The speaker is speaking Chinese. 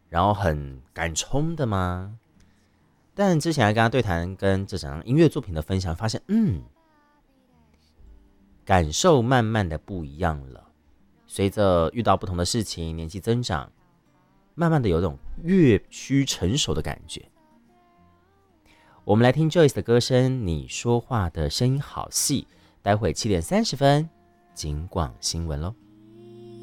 然后很敢冲的吗？但之前跟他对谈，跟这场音乐作品的分享，发现，感受慢慢的不一样了。随着遇到不同的事情，年纪增长，慢慢的有种越趋成熟的感觉。我们来听 Joyce 的歌声，你说话的声音好细。待会7点30分，警广新闻喽。